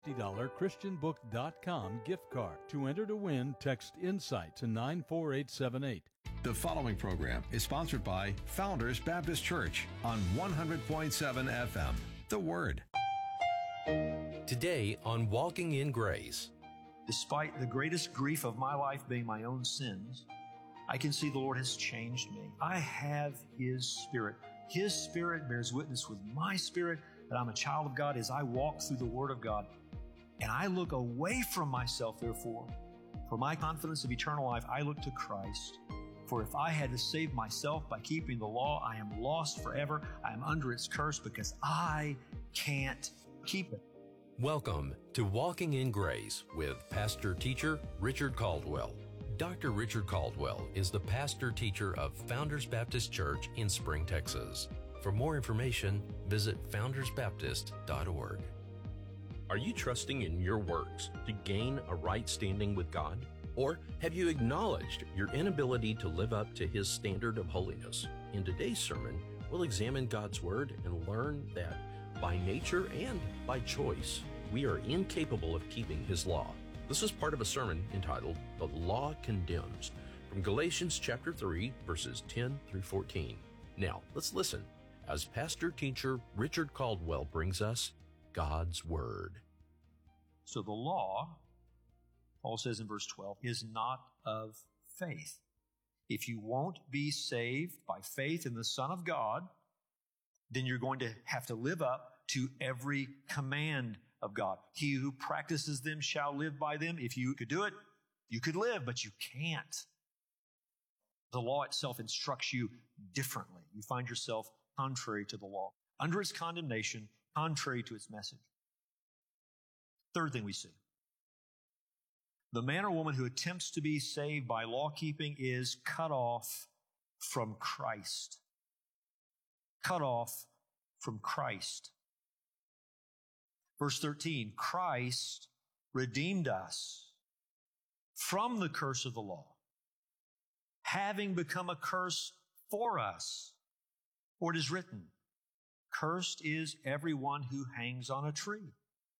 $50 ChristianBook.com gift card. To enter to win, text INSIGHT to 94878. The following program is sponsored by Founders Baptist Church on 100.7 FM. The Word. Today on Walking in Grace. Despite the greatest grief of my life being my own sins, I can see the Lord has changed me. I have His Spirit. His Spirit bears witness with my spirit that I'm a child of God as I walk through the Word of God. And I look away from myself, therefore. For my confidence of eternal life, I look to Christ. For if I had to save myself by keeping the law, I am lost forever. I am under its curse because I can't keep it. Welcome to Walking in Grace with pastor-teacher Richard Caldwell. Dr. Richard Caldwell is the pastor-teacher of Founders Baptist Church in Spring, Texas. For more information, visit foundersbaptist.org. Are you trusting in your works to gain a right standing with God? Or have you acknowledged your inability to live up to His standard of holiness? In today's sermon, we'll examine God's Word and learn that by nature and by choice, we are incapable of keeping His law. This is part of a sermon entitled, The Law Condemns, from Galatians chapter 3, verses 10 through 14. Now, let's listen as pastor-teacher Richard Caldwell brings us God's Word. So the law, Paul says in verse 12, is not of faith. If you won't be saved by faith in the Son of God, then you're going to have to live up to every command of God. He who practices them shall live by them. If you could do it, you could live, but you can't. The law itself instructs you differently. You find yourself contrary to the law, under its condemnation, contrary to its message. Third thing we see. The man or woman who attempts to be saved by law-keeping is cut off from Christ. Cut off from Christ. Verse 13, Christ redeemed us from the curse of the law, having become a curse for us. For it is written, cursed is everyone who hangs on a tree,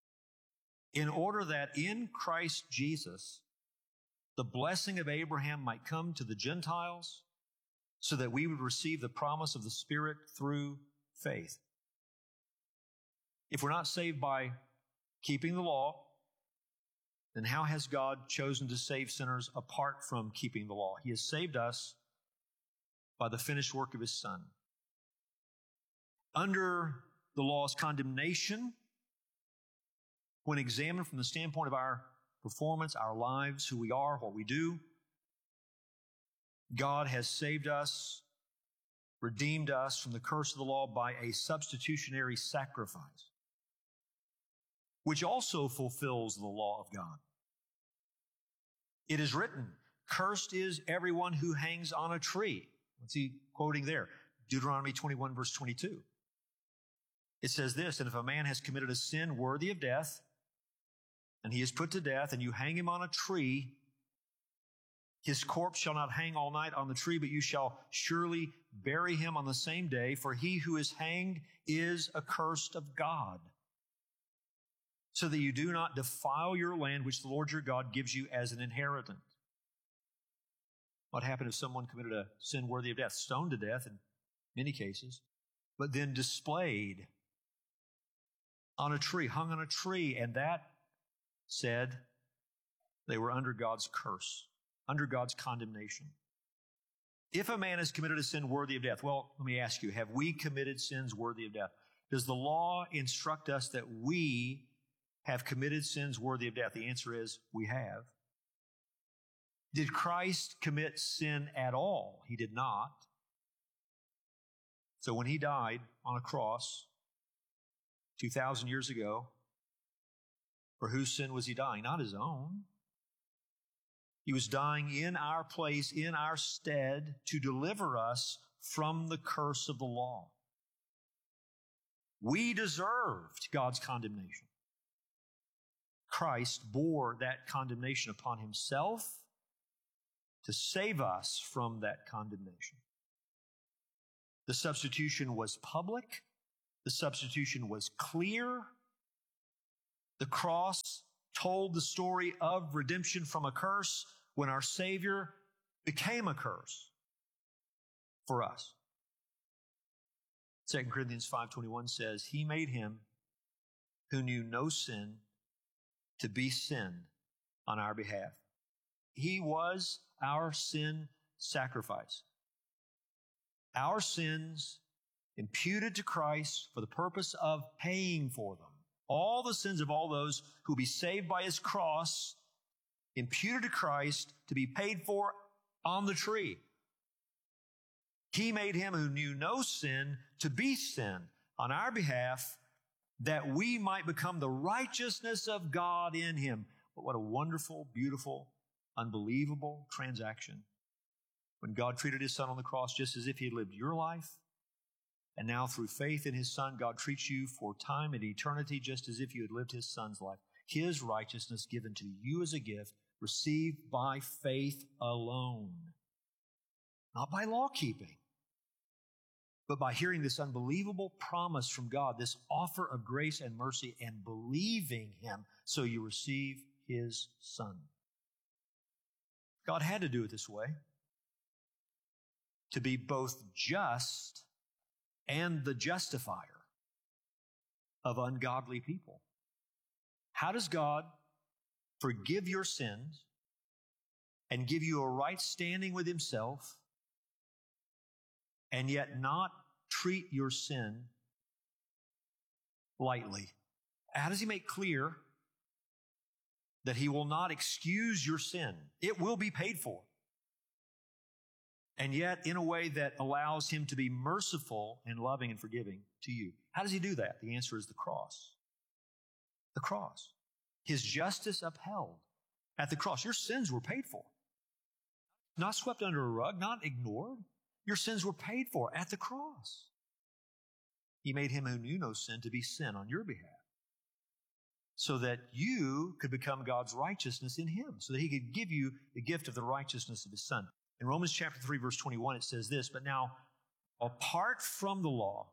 in order that in Christ Jesus the blessing of Abraham might come to the Gentiles, so that we would receive the promise of the Spirit through faith. If we're not saved by keeping the law, then how has God chosen to save sinners apart from keeping the law? He has saved us by the finished work of His Son. Under the law's condemnation, when examined from the standpoint of our performance, our lives, who we are, what we do, God has saved us, redeemed us from the curse of the law by a substitutionary sacrifice, which also fulfills the law of God. It is written, cursed is everyone who hangs on a tree. What's he quoting there? Deuteronomy 21, verse 22. It says this, and if a man has committed a sin worthy of death, and he is put to death, and you hang him on a tree, his corpse shall not hang all night on the tree, but you shall surely bury him on the same day, for he who is hanged is accursed of God, so that you do not defile your land, which the Lord your God gives you as an inheritance. What happened if someone committed a sin worthy of death? Stoned to death in many cases, but then displayed on a tree, hung on a tree, and that said they were under God's curse, under God's condemnation. If a man has committed a sin worthy of death, well, let me ask you, have we committed sins worthy of death? Does the law instruct us that we have committed sins worthy of death? The answer is we have. Did Christ commit sin at all? He did not. So when He died on a cross 2,000 years ago, for whose sin was He dying? Not His own. He was dying in our place, in our stead, to deliver us from the curse of the law. We deserved God's condemnation. Christ bore that condemnation upon Himself to save us from that condemnation. The substitution was public. The substitution was clear. The cross told the story of redemption from a curse when our Savior became a curse for us. 2 Corinthians 5:21 says, He made him who knew no sin to be sin on our behalf. He was our sin sacrifice. Our sins imputed to Christ for the purpose of paying for them. All the sins of all those who will be saved by His cross, imputed to Christ to be paid for on the tree. He made Him who knew no sin to be sin on our behalf, that we might become the righteousness of God in Him. But what a wonderful, beautiful, unbelievable transaction. When God treated His Son on the cross just as if He had lived your life, and now through faith in His Son, God treats you for time and eternity just as if you had lived His Son's life. His righteousness given to you as a gift, received by faith alone. Not by law keeping, but by hearing this unbelievable promise from God, this offer of grace and mercy, and believing Him, so you receive His Son. God had to do it this way, to be both just and the justifier of ungodly people. How does God forgive your sins and give you a right standing with Himself, and yet not treat your sin lightly? How does He make clear that He will not excuse your sin? It will be paid for. And yet in a way that allows Him to be merciful and loving and forgiving to you. How does He do that? The answer is the cross. The cross. His justice upheld at the cross. Your sins were paid for. Not swept under a rug, not ignored. Your sins were paid for at the cross. He made Him who knew no sin to be sin on your behalf, so that you could become God's righteousness in Him, so that He could give you the gift of the righteousness of His Son. In Romans chapter 3, verse 21, it says this, But now, apart from the law,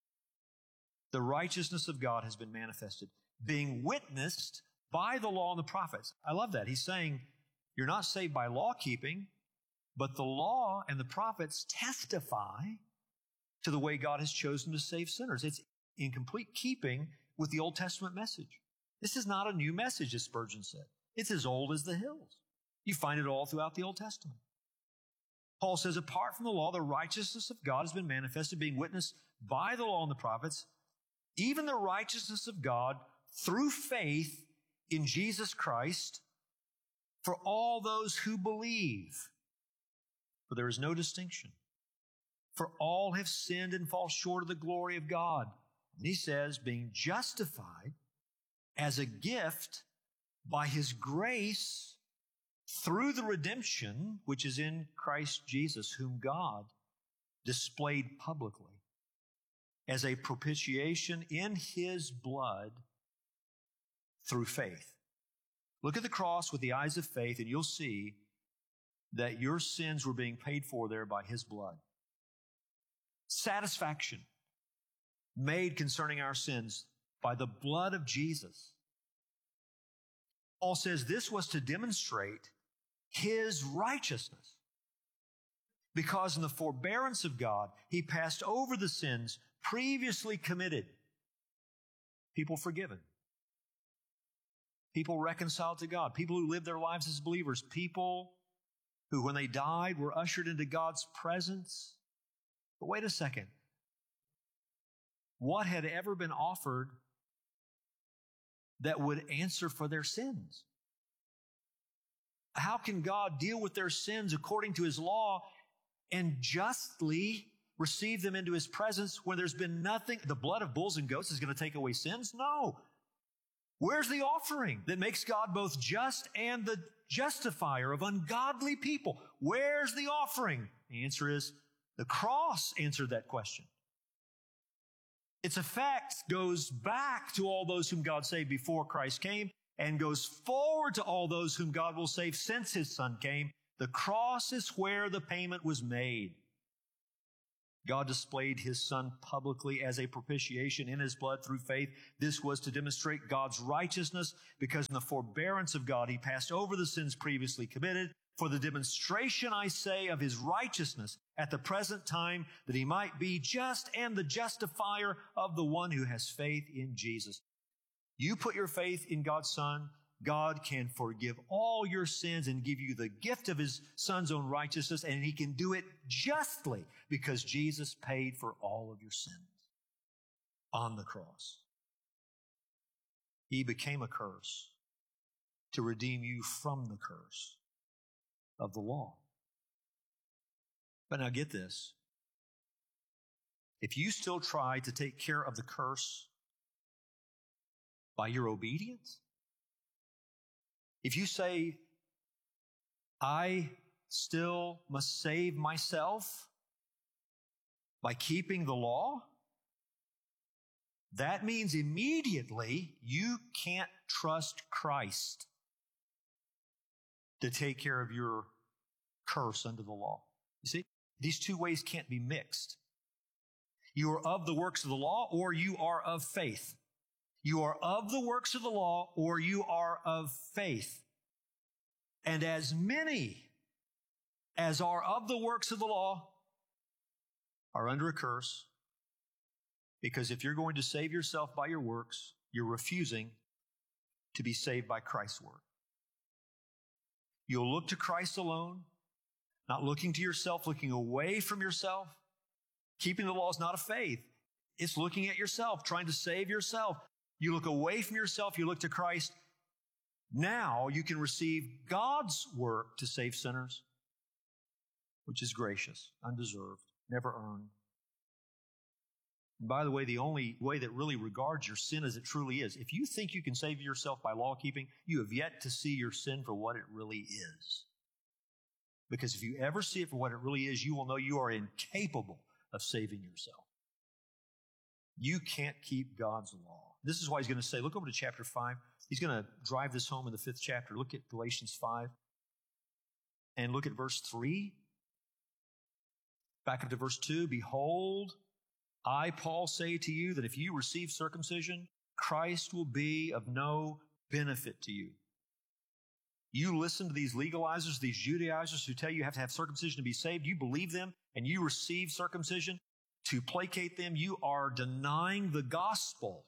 the righteousness of God has been manifested, being witnessed by the law and the prophets. I love that. He's saying, you're not saved by law keeping, but the law and the prophets testify to the way God has chosen to save sinners. It's in complete keeping with the Old Testament message. This is not a new message, as Spurgeon said. It's as old as the hills. You find it all throughout the Old Testament. Paul says, apart from the law, the righteousness of God has been manifested, being witnessed by the law and the prophets, even the righteousness of God through faith in Jesus Christ for all those who believe. For there is no distinction. For all have sinned and fall short of the glory of God. And he says, being justified as a gift by His grace through the redemption which is in Christ Jesus, whom God displayed publicly as a propitiation in His blood through faith. Look at the cross with the eyes of faith, and you'll see that your sins were being paid for there by His blood. Satisfaction made concerning our sins by the blood of Jesus. Paul says this was to demonstrate His righteousness, because in the forbearance of God, He passed over the sins previously committed. People forgiven. People reconciled to God. People who lived their lives as believers. People who, when they died, were ushered into God's presence. But wait a second. What had ever been offered that would answer for their sins? How can God deal with their sins according to His law and justly receive them into His presence when there's been nothing? The blood of bulls and goats is going to take away sins? No. Where's the offering that makes God both just and the justifier of ungodly people? Where's the offering? The answer is the cross answered that question. Its effect goes back to all those whom God saved before Christ came, and goes forward to all those whom God will save since His Son came. The cross is where the payment was made. God displayed His Son publicly as a propitiation in His blood through faith. This was to demonstrate God's righteousness, because in the forbearance of God, He passed over the sins previously committed for the demonstration, I say, of His righteousness at the present time, that He might be just and the justifier of the one who has faith in Jesus. You put your faith in God's Son, God can forgive all your sins and give you the gift of His Son's own righteousness, and He can do it justly because Jesus paid for all of your sins on the cross. He became a curse to redeem you from the curse of the law. But now get this. If you still try to take care of the curse by your obedience, if you say, I still must save myself by keeping the law, that means immediately you can't trust Christ to take care of your curse under the law. You see, these two ways can't be mixed. You are of the works of the law, or you are of faith. You are of the works of the law, or you are of faith. And as many as are of the works of the law are under a curse, because if you're going to save yourself by your works, you're refusing to be saved by Christ's work. You'll look to Christ alone, not looking to yourself, looking away from yourself. Keeping the law is not a faith. It's looking at yourself, trying to save yourself. You look away from yourself, you look to Christ. Now you can receive God's work to save sinners, which is gracious, undeserved, never earned. And by the way, the only way that really regards your sin as it truly is, if you think you can save yourself by law keeping, you have yet to see your sin for what it really is. Because if you ever see it for what it really is, you will know you are incapable of saving yourself. You can't keep God's law. This is why he's going to say, look over to chapter 5. He's going to drive this home in the 5th chapter. Look at Galatians 5 and look at verse 3. Back up to verse 2. Behold, I, Paul, say to you that if you receive circumcision, Christ will be of no benefit to you. You listen to these legalizers, these Judaizers who tell you have to have circumcision to be saved. You believe them and you receive circumcision to placate them. You are denying the gospel.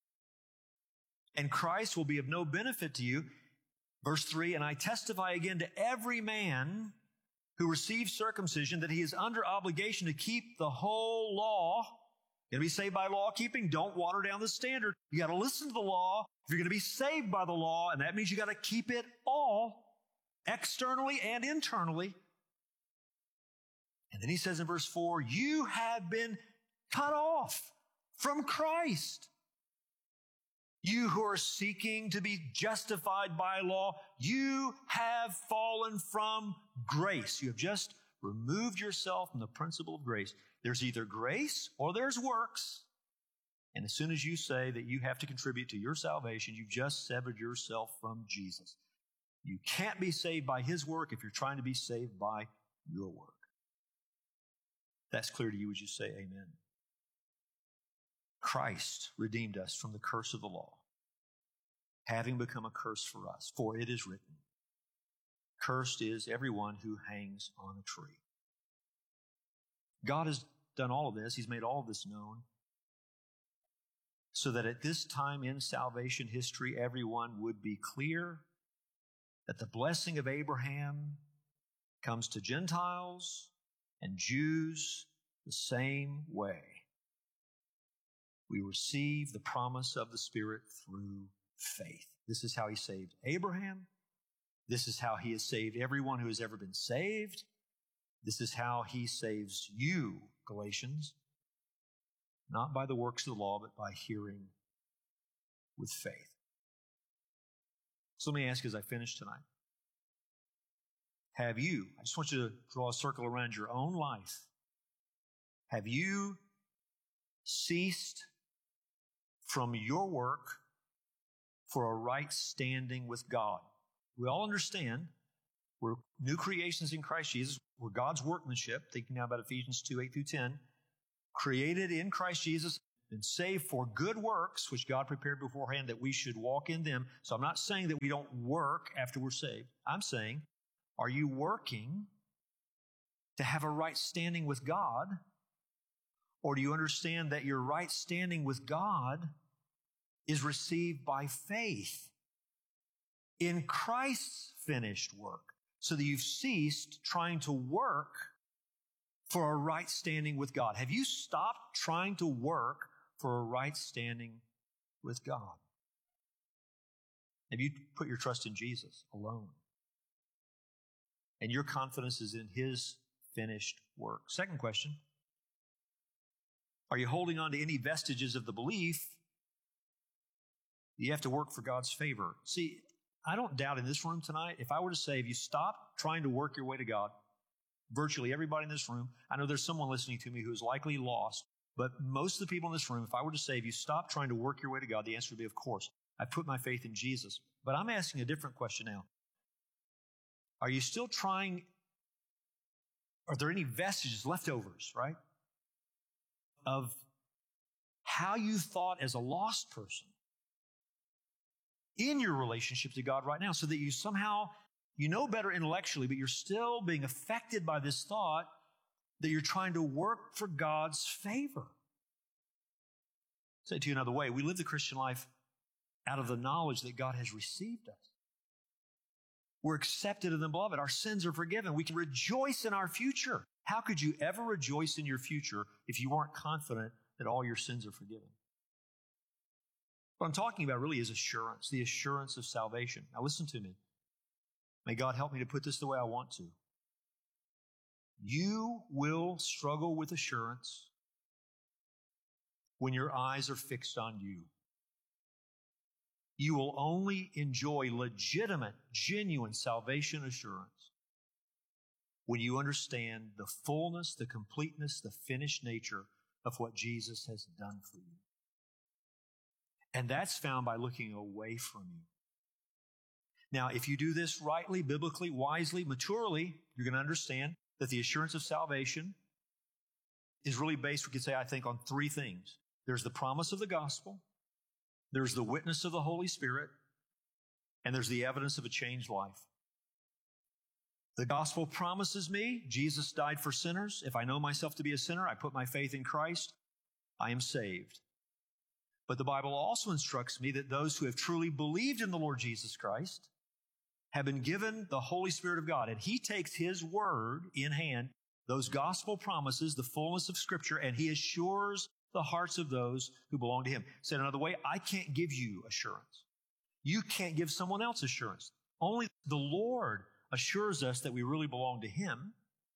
And Christ will be of no benefit to you. Verse 3, and I testify again to every man who receives circumcision that he is under obligation to keep the whole law. You're going to be saved by law keeping? Don't water down the standard. You got to listen to the law if you're going to be saved by the law, and that means you got to keep it all, externally and internally. And then he says in verse 4, you have been cut off from Christ. You who are seeking to be justified by law, you have fallen from grace. You have just removed yourself from the principle of grace. There's either grace or there's works. And as soon as you say that you have to contribute to your salvation, you've just severed yourself from Jesus. You can't be saved by His work if you're trying to be saved by your work. That's clear to you as you say amen. Christ redeemed us from the curse of the law, having become a curse for us. For it is written, cursed is everyone who hangs on a tree. God has done all of this. He's made all of this known so that at this time in salvation history, everyone would be clear that the blessing of Abraham comes to Gentiles and Jews the same way. We receive the promise of the Spirit through faith. This is how He saved Abraham. This is how He has saved everyone who has ever been saved. This is how He saves you, Galatians, not by the works of the law, but by hearing with faith. So let me ask you as I finish tonight, have you, I just want you to draw a circle around your own life, have you ceased from your work for a right standing with God? We all understand we're new creations in Christ Jesus. We're God's workmanship. Thinking now about Ephesians 2, 8 through 10. created in Christ Jesus, and saved for good works, which God prepared beforehand that we should walk in them. So I'm not saying that we don't work after we're saved. I'm saying, are you working to have a right standing with God? Or do you understand that your right standing with God is received by faith in Christ's finished work, so that you've ceased trying to work for a right standing with God? Have you stopped trying to work for a right standing with God? Have you put your trust in Jesus alone? And your confidence is in His finished work. Second question, are you holding on to any vestiges of the belief that you have to work for God's favor? See, I don't doubt in this room tonight, if I were to say, if you stop trying to work your way to God, virtually everybody in this room, I know there's someone listening to me who is likely lost, but most of the people in this room, if I were to say, if you stop trying to work your way to God, the answer would be, of course. I put my faith in Jesus. But I'm asking a different question now. Are you still trying, are there any vestiges, leftovers, right, of how you thought as a lost person in your relationship to God right now, so that you somehow, you know better intellectually, but you're still being affected by this thought that you're trying to work for God's favor? Say it to you another way. We live the Christian life out of the knowledge that God has received us. We're accepted in the beloved. Our sins are forgiven. We can rejoice in our future. How could you ever rejoice in your future if you weren't confident that all your sins are forgiven? What I'm talking about really is assurance, the assurance of salvation. Now listen to me. May God help me to put this the way I want to. You will struggle with assurance when your eyes are fixed on you. You will only enjoy legitimate, genuine salvation assurance when you understand the fullness, the completeness, the finished nature of what Jesus has done for you. And that's found by looking away from you. Now, if you do this rightly, biblically, wisely, maturely, you're going to understand that the assurance of salvation is really based, we could say, I think, on three things. There's the promise of the gospel, there's the witness of the Holy Spirit, and there's the evidence of a changed life. The gospel promises me Jesus died for sinners. If I know myself to be a sinner, I put my faith in Christ, I am saved. But the Bible also instructs me that those who have truly believed in the Lord Jesus Christ have been given the Holy Spirit of God. And He takes His word in hand, those gospel promises, the fullness of Scripture, and He assures the hearts of those who belong to Him. Said another way, I can't give you assurance. You can't give someone else assurance. Only the Lord assures us that we really belong to Him.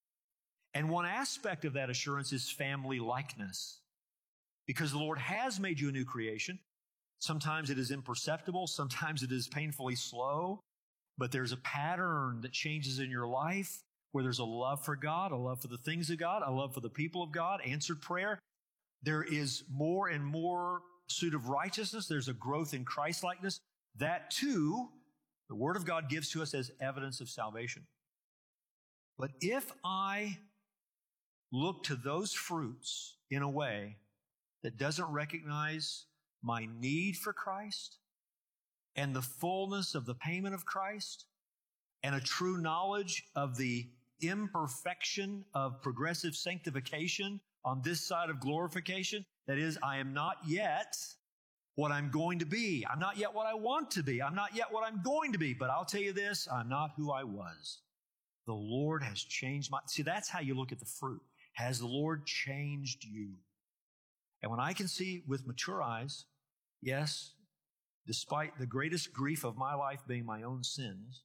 And one aspect of that assurance is family likeness. Because the Lord has made you a new creation. Sometimes it is imperceptible. Sometimes it is painfully slow. But there's a pattern that changes in your life where there's a love for God, a love for the things of God, a love for the people of God, answered prayer. There is more and more pursuit of righteousness. There's a growth in Christ-likeness. That too, the Word of God gives to us as evidence of salvation. But if I look to those fruits in a way that doesn't recognize my need for Christ and the fullness of the payment of Christ and a true knowledge of the imperfection of progressive sanctification on this side of glorification, that is, I am not yet what I'm going to be. I'm not yet what I want to be. I'm not yet what I'm going to be. But I'll tell you this, I'm not who I was. The Lord has changed my... See, that's how you look at the fruit. Has the Lord changed you? And when I can see with mature eyes, yes, despite the greatest grief of my life being my own sins,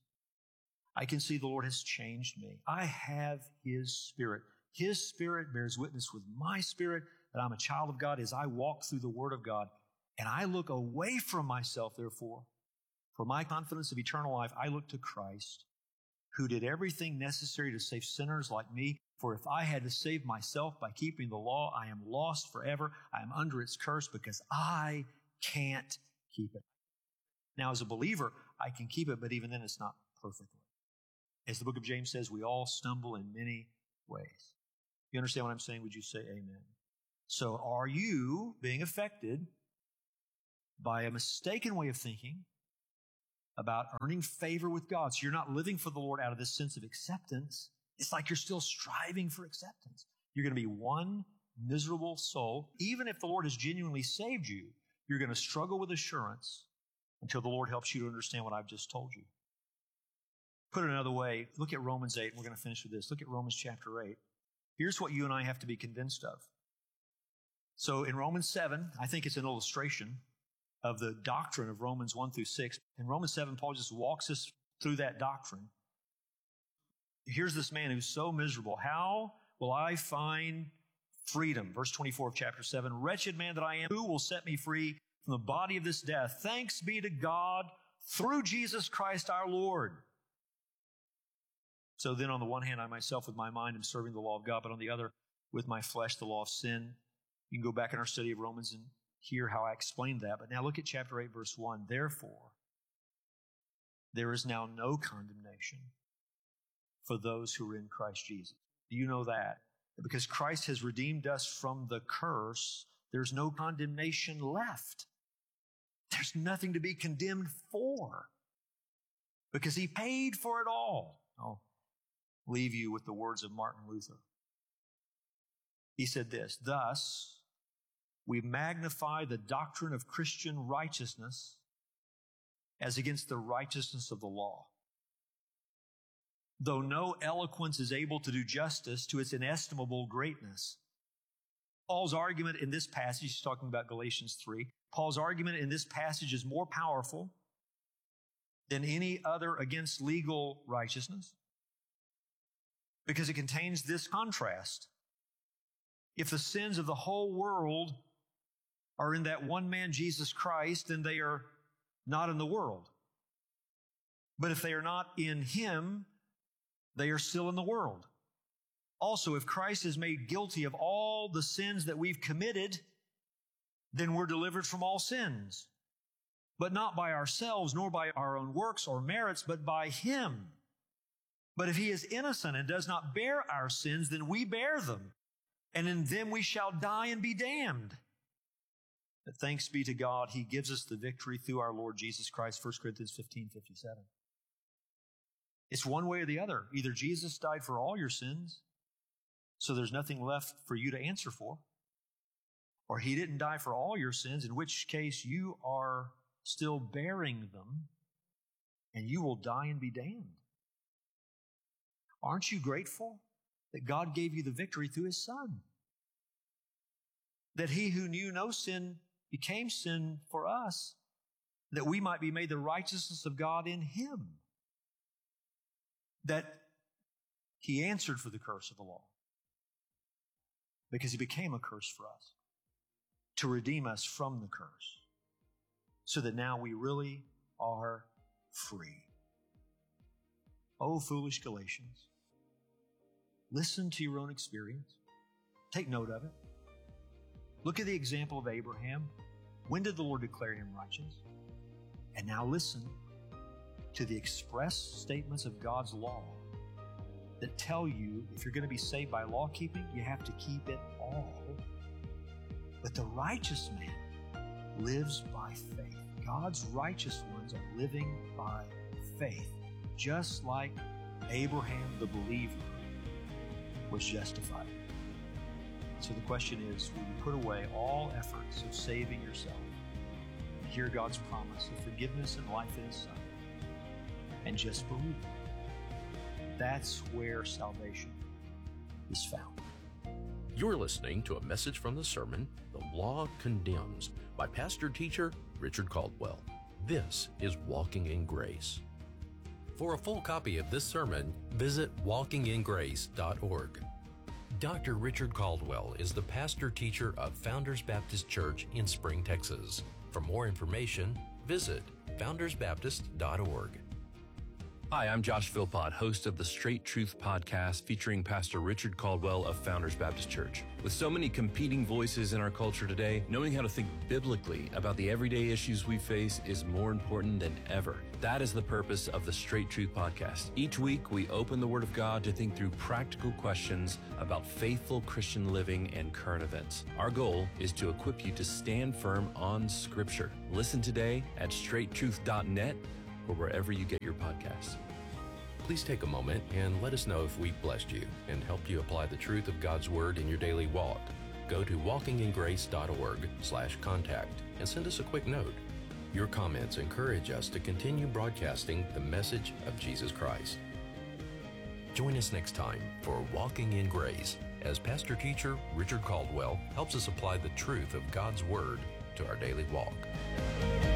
I can see the Lord has changed me. I have His Spirit. His Spirit bears witness with my spirit that I'm a child of God as I walk through the Word of God. And I look away from myself, therefore. For my confidence of eternal life, I look to Christ, who did everything necessary to save sinners like me. For if I had to save myself by keeping the law, I am lost forever. I am under its curse because I can't keep it. Now, as a believer, I can keep it, but even then it's not perfectly. As the book of James says, we all stumble in many ways. You understand what I'm saying? Would you say amen? So are you being affected by a mistaken way of thinking about earning favor with God? So you're not living for the Lord out of this sense of acceptance. It's like you're still striving for acceptance. You're going to be one miserable soul. Even if the Lord has genuinely saved you, you're going to struggle with assurance until the Lord helps you to understand what I've just told you. Put it another way, look at Romans 8, and we're going to finish with this. Look at Romans chapter 8. Here's what you and I have to be convinced of. So in Romans 7, I think it's an illustration of the doctrine of Romans 1 through 6. In Romans 7, Paul just walks us through that doctrine. Here's this man who's so miserable. How will I find freedom? Verse 24 of chapter 7, wretched man that I am, who will set me free from the body of this death? Thanks be to God through Jesus Christ our Lord. So then on the one hand, I myself with my mind am serving the law of God, but on the other, with my flesh, the law of sin. You can go back in our study of Romans and hear how I explained that. But now look at chapter 8, verse 1. Therefore, there is now no condemnation for those who are in Christ Jesus. Do you know that? Because Christ has redeemed us from the curse, there's no condemnation left. There's nothing to be condemned for because He paid for it all. I'll leave you with the words of Martin Luther. He said this, thus, we magnify the doctrine of Christian righteousness as against the righteousness of the law. Though no eloquence is able to do justice to its inestimable greatness. Paul's argument in this passage, he's talking about Galatians 3, Paul's argument in this passage is more powerful than any other against legal righteousness because it contains this contrast. If the sins of the whole world are in that one man, Jesus Christ, then they are not in the world. But if they are not in Him, they are still in the world. Also, if Christ is made guilty of all the sins that we've committed, then we're delivered from all sins. But not by ourselves, nor by our own works or merits, but by Him. But if He is innocent and does not bear our sins, then we bear them. And in them we shall die and be damned. But thanks be to God, He gives us the victory through our Lord Jesus Christ, 1 Corinthians 15:57. It's one way or the other. Either Jesus died for all your sins, so there's nothing left for you to answer for, or He didn't die for all your sins, in which case you are still bearing them, and you will die and be damned. Aren't you grateful that God gave you the victory through His Son? That He who knew no sin became sin for us, that we might be made the righteousness of God in Him. That He answered for the curse of the law because He became a curse for us to redeem us from the curse so that now we really are free. Oh, foolish Galatians, listen to your own experience. Take note of it. Look at the example of Abraham. When did the Lord declare him righteous? And now listen to the express statements of God's law that tell you if you're going to be saved by law keeping, you have to keep it all. But the righteous man lives by faith. God's righteous ones are living by faith, just like Abraham the believer was justified. So the question is, will you put away all efforts of saving yourself and hear God's promise of forgiveness and life in His Son and just believe it? That's where salvation is found. You're listening to a message from the sermon, The Law Condemns, by pastor-teacher Richard Caldwell. This is Walking in Grace. For a full copy of this sermon, visit walkingingrace.org. Dr. Richard Caldwell is the pastor-teacher of Founders Baptist Church in Spring, Texas. For more information, visit foundersbaptist.org. Hi, I'm Josh Philpott, host of the Straight Truth podcast featuring Pastor Richard Caldwell of Founders Baptist Church. With so many competing voices in our culture today, knowing how to think biblically about the everyday issues we face is more important than ever. That is the purpose of the Straight Truth podcast. Each week, we open the Word of God to think through practical questions about faithful Christian living and current events. Our goal is to equip you to stand firm on Scripture. Listen today at straighttruth.net or wherever you get your podcasts. Please take a moment and let us know if we've blessed you and helped you apply the truth of God's Word in your daily walk. Go to walkingingrace.org/contact and send us a quick note. Your comments encourage us to continue broadcasting the message of Jesus Christ. Join us next time for Walking in Grace as Pastor Teacher Richard Caldwell helps us apply the truth of God's Word to our daily walk.